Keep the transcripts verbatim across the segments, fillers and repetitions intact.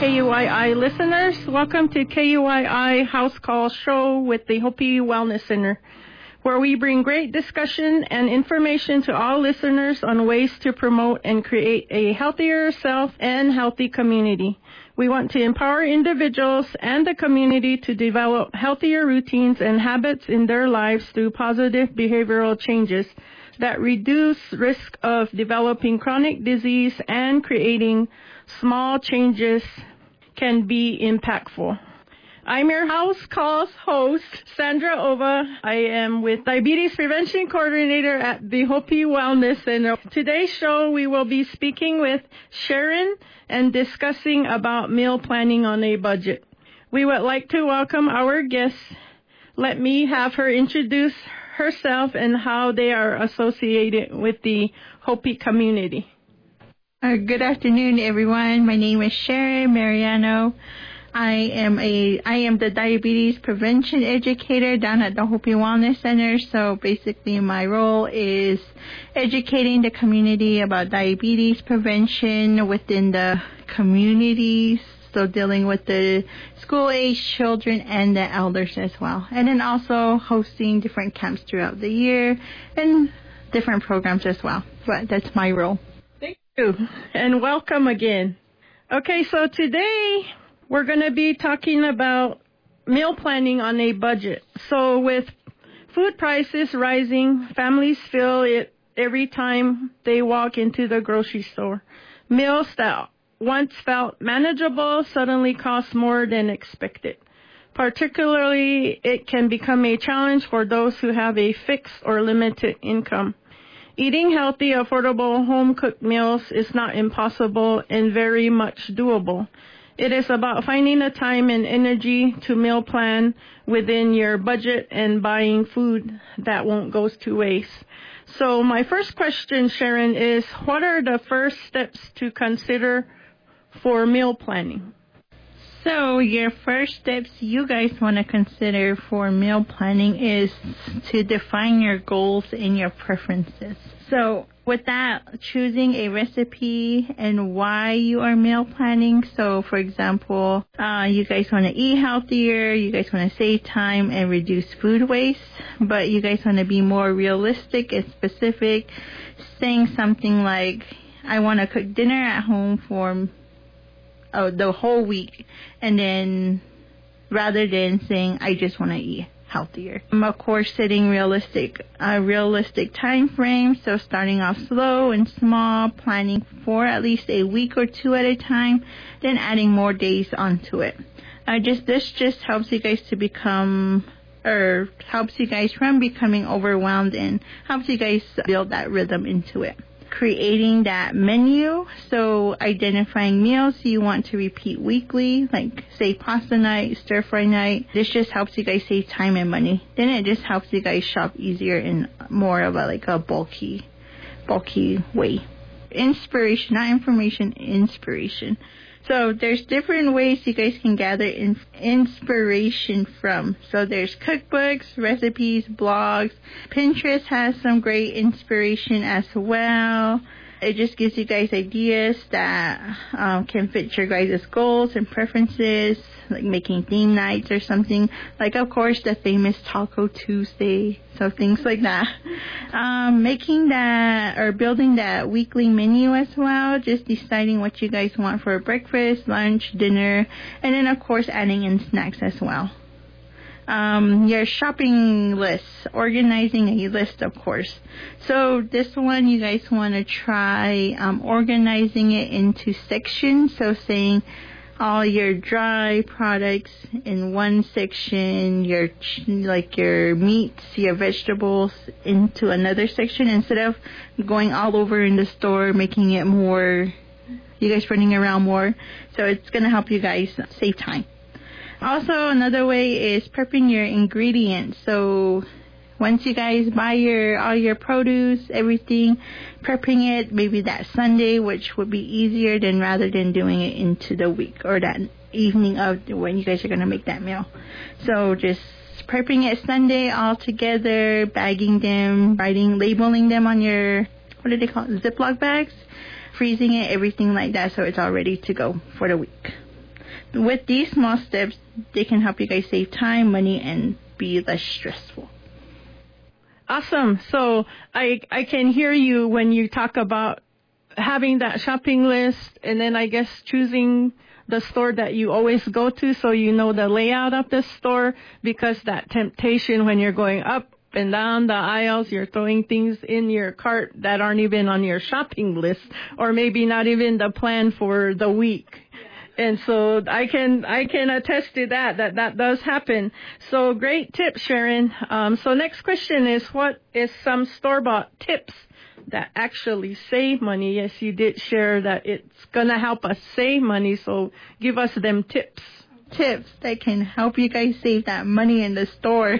K U I I listeners. Welcome to K U I I House Call Show with the Hopi Wellness Center, where we bring great discussion and information to all listeners on ways to promote and create a healthier self and healthy community. We want to empower individuals and the community to develop healthier routines and habits in their lives through positive behavioral changes that reduce risk of developing chronic disease, and creating small changes can be impactful. I'm your house calls host, Sandra Ova. I am with Diabetes Prevention Coordinator at the Hopi Wellness Center. Today's show, we will be speaking with Sharon and discussing about meal planning on a budget. We would like to welcome our guests. Let me have her introduce herself and how they are associated with the Hopi community. Uh, good afternoon, everyone. My name is Sharon Mariano. I am a I am the diabetes prevention educator down at the Hopi Wellness Center. So basically, my role is educating the community about diabetes prevention within the communities. So dealing with the school-age children and the elders as well. And then also hosting different camps throughout the year and different programs as well. But that's my role. Thank you. And welcome again. Okay, so today we're going to be talking about meal planning on a budget. So with food prices rising, families feel it every time they walk into the grocery store. Meals that once felt manageable suddenly cost more than expected. Particularly, it can become a challenge for those who have a fixed or limited income. Eating healthy, affordable, home-cooked meals is not impossible and very much doable. It is about finding the time and energy to meal plan within your budget and buying food that won't go to waste. So my first question, Sharon, is what are the first steps to consider for meal planning? So your first steps you guys want to consider for meal planning is to define your goals and your preferences. So with that, choosing a recipe and why you are meal planning. So for example, uh, you guys want to eat healthier, you guys want to save time and reduce food waste, but you guys want to be more realistic and specific, saying something like, I want to cook dinner at home for Oh, the whole week, and then rather than saying I just want to eat healthier. Um, of course, setting realistic, a uh, realistic time frame. So starting off slow and small, planning for at least a week or two at a time, then adding more days onto it. Uh, just this just helps you guys to become, or helps you guys from becoming overwhelmed, and helps you guys build that rhythm into it. Creating that menu, so identifying meals you want to repeat weekly, like say pasta night, stir fry night. This just helps you guys save time and money. Then it just helps you guys shop easier in more of a like a bulky, bulky way. Inspiration, not information, inspiration. So there's different ways you guys can gather in inspiration from. So there's cookbooks, recipes, blogs. Pinterest has some great inspiration as well. It just gives you guys ideas that um, can fit your guys' goals and preferences, like making theme nights or something. Like, of course, the famous Taco Tuesday, so things like that. Um, making that or building that weekly menu as well, just deciding what you guys want for breakfast, lunch, dinner, and then, of course, adding in snacks as well. Um, your shopping list, organizing a list, of course. So this one, you guys want to try um, organizing it into sections. So saying all your dry products in one section, your like your meats, your vegetables into another section, instead of going all over in the store, making it more, you guys running around more. So it's going to help you guys save time. Also, another way is prepping your ingredients. So once you guys buy your all your produce, everything, prepping it maybe that Sunday, which would be easier than rather than doing it into the week or that evening of when you guys are going to make that meal. So just prepping it Sunday all together, bagging them, writing, labeling them on your, what do they call it, Ziploc bags, freezing it, everything like that, so it's all ready to go for the week. with these small steps, they can help you guys save time, money, and be less stressful. Awesome. So I I can hear you when you talk about having that shopping list, and then I guess choosing the store that you always go to so you know the layout of the store, because that temptation when you're going up and down the aisles, you're throwing things in your cart that aren't even on your shopping list, or maybe not even the plan for the week. And so I can I can attest to that, that that does happen. So great tip, Sharon. Um, so next question is, what is some store-bought tips that actually save money? Yes, you did share that it's going to help us save money, so give us them tips. Tips that can help you guys save that money in the stores.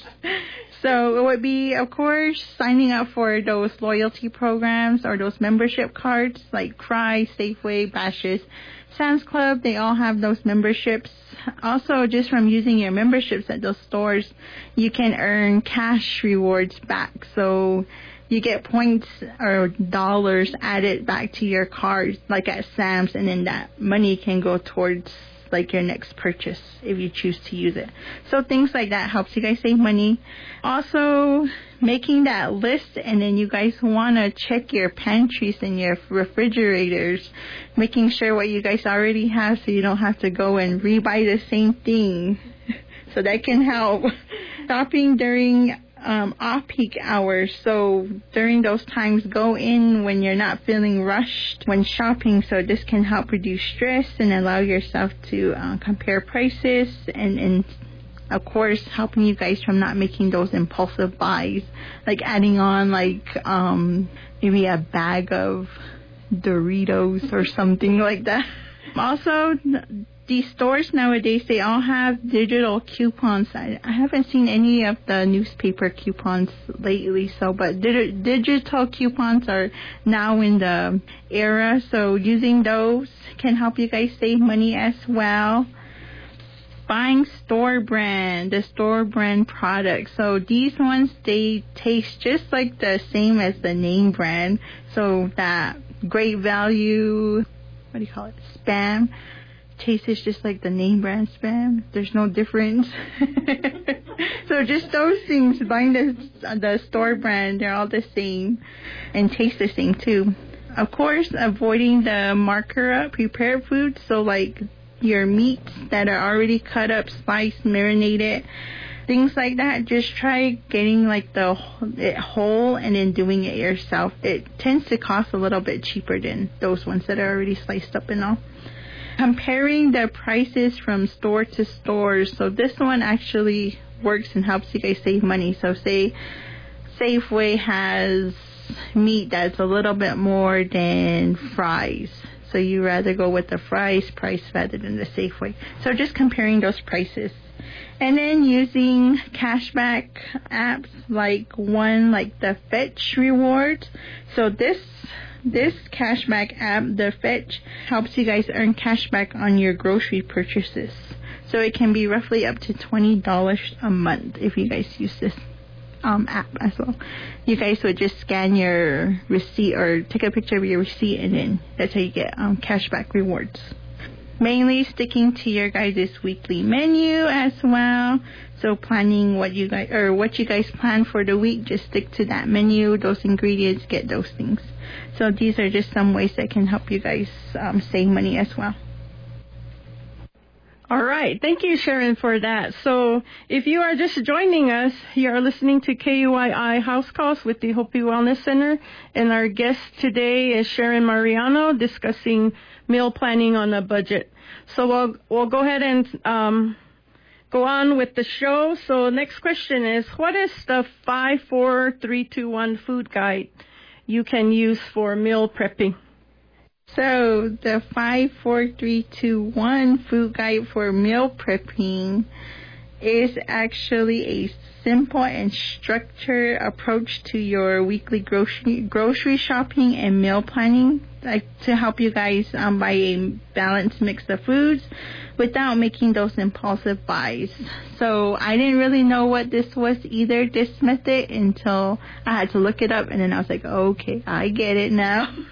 So it would be, of course, signing up for those loyalty programs or those membership cards like Fry, Safeway, Bashas', Sam's Club. They all have those memberships. Also, just from using your memberships at those stores, you can earn cash rewards back. So you get points or dollars added back to your card, like at Sam's, and then that money can go towards like your next purchase if you choose to use it. So things like that helps you guys save money. Also, making that list, and then you guys want to check your pantries and your refrigerators, making sure what you guys already have so you don't have to go and re-buy the same thing. So that can help. Shopping during Um, off-peak hours, so during those times, go in when you're not feeling rushed when shopping, so this can help reduce stress and allow yourself to uh, compare prices, and, and of course helping you guys from not making those impulsive buys, like adding on like um, maybe a bag of Doritos or something like that. Also, these stores nowadays, they all have digital coupons. I, I haven't seen any of the newspaper coupons lately, so but di- digital coupons are now in the era, so using those can help you guys save money as well. Buying store brand, the store brand products. So these ones, they taste just like the same as the name brand. So that great value, what do you call it, Spam, tastes just like the name brand Spam. There's no difference. So just those things, buying the the store brand, they're all the same and taste the same too. Of course, avoiding the marker up prepared foods, so like your meats that are already cut up, sliced, marinated, things like that. Just try getting like the it whole and then doing it yourself. It tends to cost a little bit cheaper than those ones that are already sliced up and all. Comparing the prices from store to store. So this one actually works and helps you guys save money. So say Safeway has meat that's a little bit more than Fry's, so you rather go with the Fry's price rather than the Safeway. So just comparing those prices. And then using cashback apps like one like the Fetch Rewards. So this This cashback app, the Fetch, helps you guys earn cashback on your grocery purchases. So it can be roughly up to twenty dollars a month if you guys use this um, app as well. You guys would just scan your receipt or take a picture of your receipt, and then that's how you get um, cashback rewards. Mainly sticking to your guys' weekly menu as well. So planning what you guys or what you guys plan for the week, just stick to that menu, those ingredients, get those things. So these are just some ways that can help you guys um, save money as well. All right. Thank you, Sharon, for that. So if you are just joining us, you are listening to K U I I House Calls with the Hopi Wellness Center. And our guest today is Sharon Mariano, discussing meal planning on a budget. So we'll, we'll go ahead and um, go on with the show. So next question is, what is the five four three two one food guide you can use for meal prepping? So the five four three two one food guide for meal prepping is actually a simple and structured approach to your weekly grocery grocery shopping and meal planning, like to help you guys um, buy a balanced mix of foods without making those impulsive buys. So I didn't really know what this was either, this method, until I had to look it up, and then I was like, okay, I get it now.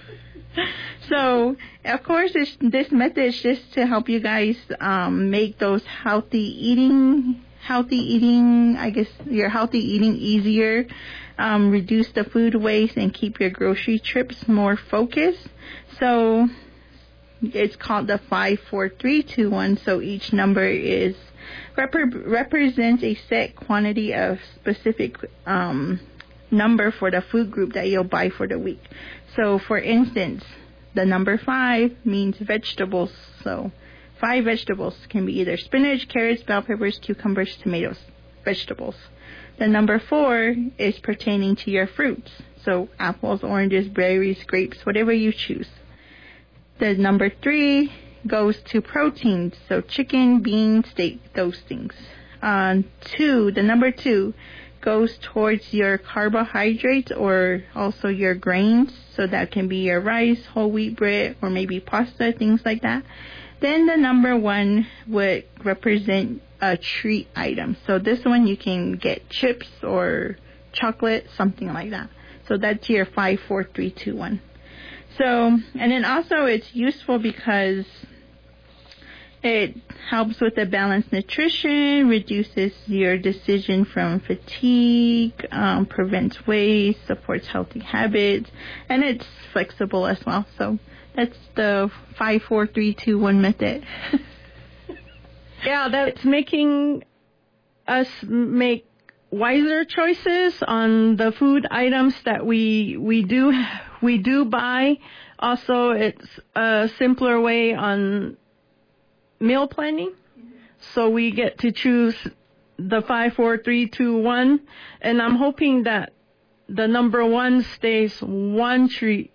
So, of course, it's, this method is just to help you guys um, make those healthy eating, healthy eating, I guess, your healthy eating easier, um, reduce the food waste, and keep your grocery trips more focused. So, it's called the five, four, three, two, one. So each number is rep- represents a set quantity of specific um, number for the food group that you'll buy for the week. So, for instance, the number five means vegetables. So, five vegetables can be either spinach, carrots, bell peppers, cucumbers, tomatoes, vegetables. The number four is pertaining to your fruits. So, apples, oranges, berries, grapes, whatever you choose. The number three goes to proteins. So, chicken, beans, steak, those things. Um, two, the number two goes towards your carbohydrates or also your grains. So that can be your rice, whole wheat bread, or maybe pasta, things like that. Then the number one would represent a treat item. So this one you can get chips or chocolate, something like that. So that's your five, four, three, two, one. So, and then also it's useful because it helps with the balanced nutrition, reduces your decision from fatigue, um, prevents waste, supports healthy habits, and it's flexible as well. So that's the five, four, three, two, one method. Yeah, that's making us make wiser choices on the food items that we we do we do buy. Also, it's a simpler way on meal planning, so we get to choose the five, four, three, two, one, and I'm hoping that the number one stays one treat.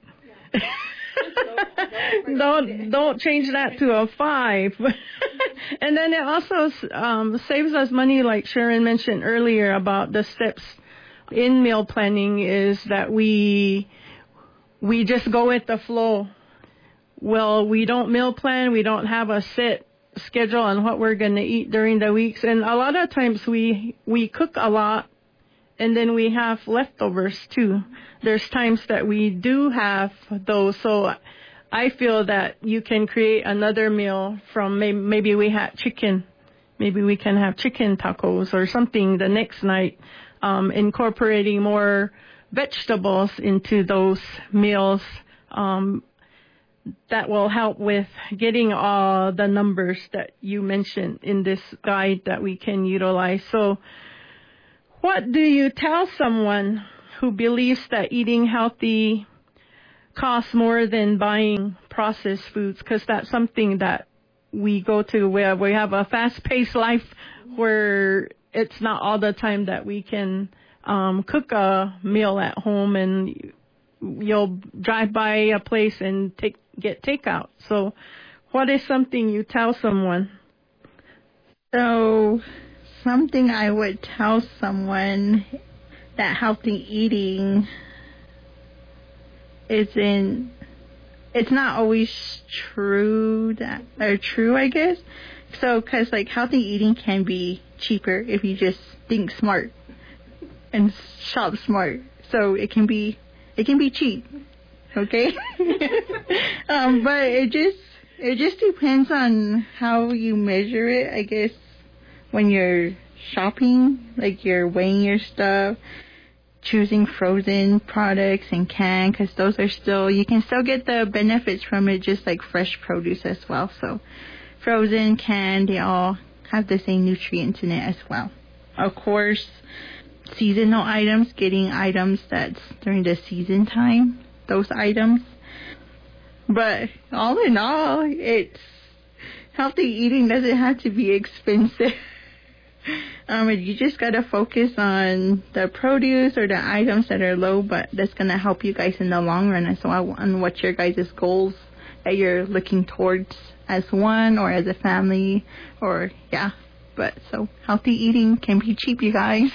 Yeah. don't don't change that to a five. And then it also um, saves us money, like Sharon mentioned earlier about the steps in meal planning, is that we we just go with the flow. Well, we don't meal plan, we don't have a set schedule on what we're going to eat during the weeks, and a lot of times we we cook a lot and then we have leftovers too. There's times that we do have those, so I feel that you can create another meal from maybe, maybe we had chicken, maybe we can have chicken tacos or something the next night, um, incorporating more vegetables into those meals. Um, that will help with getting all the numbers that you mentioned in this guide that we can utilize. So what do you tell someone who believes that eating healthy costs more than buying processed foods? Because that's something that we go to where we have a fast-paced life where it's not all the time that we can um, cook a meal at home, and you'll drive by a place and take get takeout. So what is something you tell someone? So something I would tell someone that healthy eating isn't, it's not always true that, or true, I guess. So, cause like healthy eating can be cheaper if you just think smart and shop smart. So it can be, it can be cheap. Okay. um, but it just, it just depends on how you measure it, I guess, when you're shopping, like you're weighing your stuff, choosing frozen products and canned, because those are still, you can still get the benefits from it, just like fresh produce as well. So frozen, canned, they all have the same nutrients in it as well. Of course, seasonal items, getting items that's during the season time, those items. But all in all, it's healthy eating doesn't have to be expensive. Um, you just gotta focus on the produce or the items that are low, but that's gonna help you guys in the long run as well, on what your guys' goals that you're looking towards as one or as a family, or yeah. But so healthy eating can be cheap, you guys.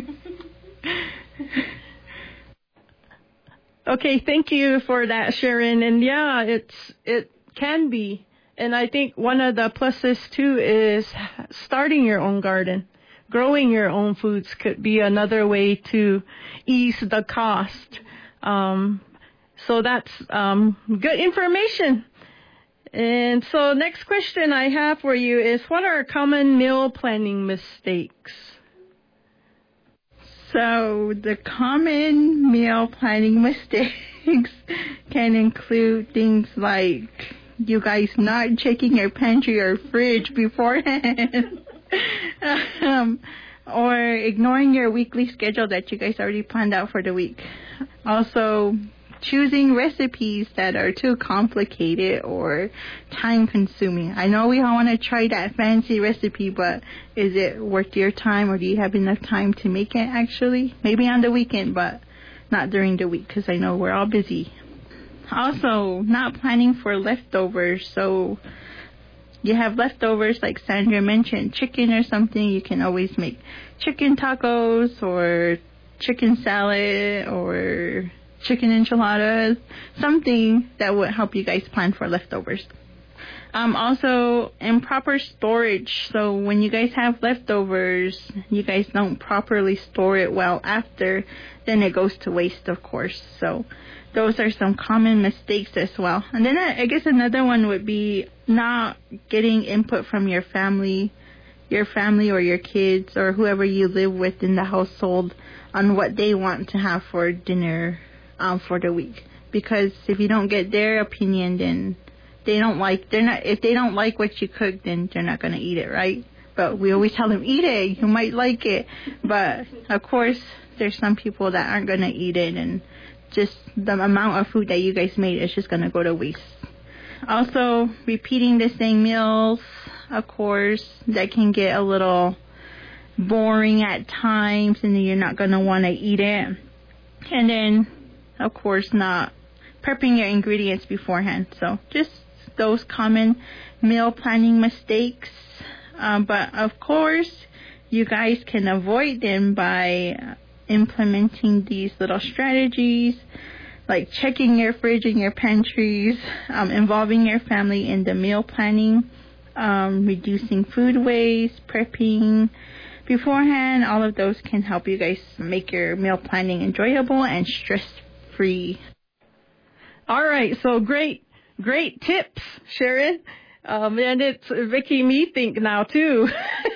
Okay, thank you for that, Sharon. And yeah, it's it can be. And I think one of the pluses too is starting your own garden. Growing your own foods could be another way to ease the cost. Um, So that's um, good information. And so next question I have for you is, what are common meal planning mistakes? So the common meal planning mistakes can include things like you guys not checking your pantry or fridge beforehand, um, or ignoring your weekly schedule that you guys already planned out for the week. Also, choosing recipes that are too complicated or time-consuming. I know we all want to try that fancy recipe, but is it worth your time, or do you have enough time to make it actually? Maybe on the weekend, but not during the week, because I know we're all busy. Also, not planning for leftovers. So you have leftovers, like Sandra mentioned, chicken or something. You can always make chicken tacos or chicken salad or chicken enchiladas, something that would help you guys plan for leftovers. Um, also, improper storage. So when you guys have leftovers, you guys don't properly store it well after, then it goes to waste, of course. So those are some common mistakes as well. And then I, I guess another one would be not getting input from your family, your family or your kids or whoever you live with in the household on what they want to have for dinner um, for the week. Because if you don't get their opinion, then they don't like, they're not, if they don't like what you cook, then they're not going to eat it, right? But we always tell them, eat it, you might like it. But of course, there's some people that aren't going to eat it, and just the amount of food that you guys made is just going to go to waste. Also, repeating the same meals, of course, that can get a little boring at times, and then you're not going to want to eat it. And then, of course, not prepping your ingredients beforehand. So just those common meal planning mistakes. Um, but, of course, you guys can avoid them by implementing these little strategies, like checking your fridge and your pantries, um, involving your family in the meal planning, um, reducing food waste, prepping beforehand. All of those can help you guys make your meal planning enjoyable and stress-free. All right, so great, great tips, Sharon. Um, and it's making me think now, too.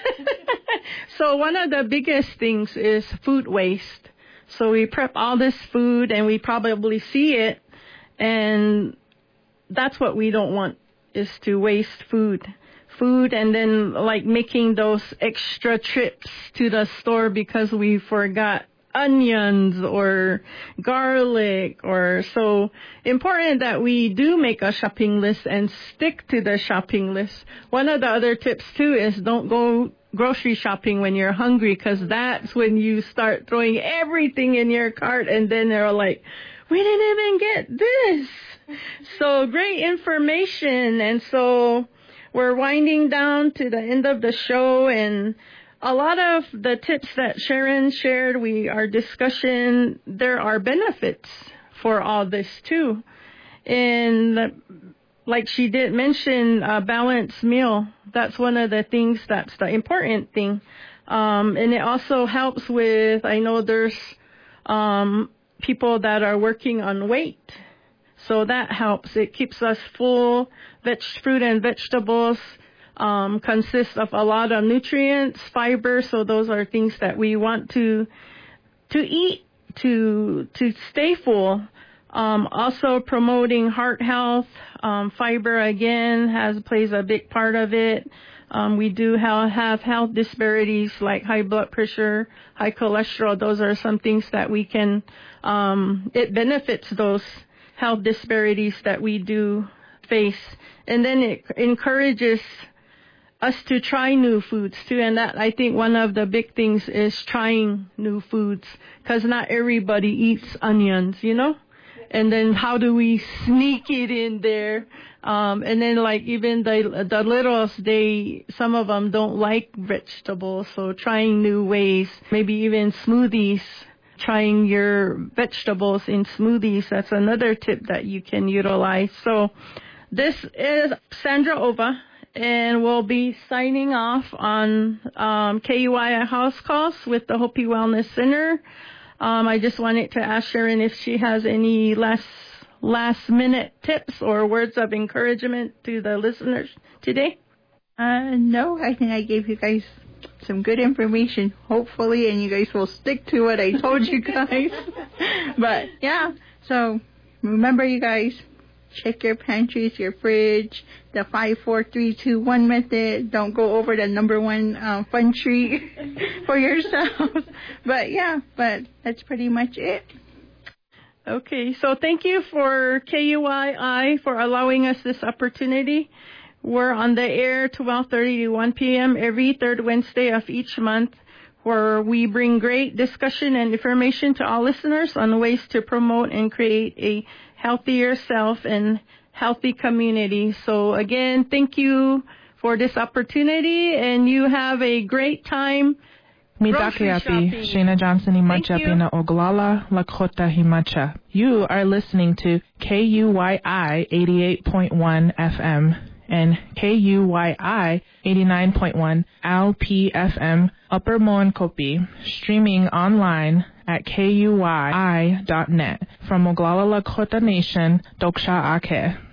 So one of the biggest things is food waste. So we prep all this food, and we probably see it, and that's what we don't want, is to waste food. Food, and then like making those extra trips to the store because we forgot onions or garlic, or so important that we do make a shopping list and stick to the shopping list. One of the other tips too is don't go grocery shopping when you're hungry, because that's when you start throwing everything in your cart, and then they're like, we didn't even get this. So great information. And so we're winding down to the end of the show, and a lot of the tips that Sharon shared, we our discussion, there are benefits for all this too. And like she did mention, a balanced meal. That's one of the things that's the important thing. Um, and it also helps with, I know there's um, people that are working on weight. So that helps. It keeps us full. Veg, fruit and vegetables um, consist of a lot of nutrients, fiber. So those are things that we want to to eat to to stay full. Um, also promoting heart health. Um, fiber again has plays a big part of it. Um, we do have, have health disparities like high blood pressure, high cholesterol. Those are some things that we can. Um, it benefits those health disparities that we do face. And then it encourages us to try new foods too. And that, I think, one of the big things is trying new foods, because not everybody eats onions, you know? And then how do we sneak it in there? Um, and then like even the, the littles, they, some of them don't like vegetables. So trying new ways, maybe even smoothies. Trying your vegetables in smoothies, that's another tip that you can utilize. So this is Sandra Ova, and we'll be signing off on um, K U I House Calls with the Hopi Wellness Center. Um, I just wanted to ask Sharon if she has any last last minute tips or words of encouragement to the listeners today? Uh, no, I think I gave you guys some good information, hopefully, and you guys will stick to what I told you guys. But, yeah, so remember, you guys, check your pantries, your fridge, the five, four, three, two, one method. Don't go over the number one um, fun treat for yourselves. But, yeah, but that's pretty much it. Okay, so thank you for K U I I for allowing us this opportunity. We're on the air twelve thirty to one p.m. every third Wednesday of each month, where we bring great discussion and information to all listeners on ways to promote and create a healthier self and healthy community. So again, thank you for this opportunity, and you have a great time. Midakiapi, Shana Johnson Himacha na Oglala Lakota Himacha. You are listening to K U Y I eighty-eight point one F M and K U Y I eighty-nine point one L P F M Upper Moenkopi, streaming online at K U Y I dot net from Oglala Lakota Nation, Doksha Ake.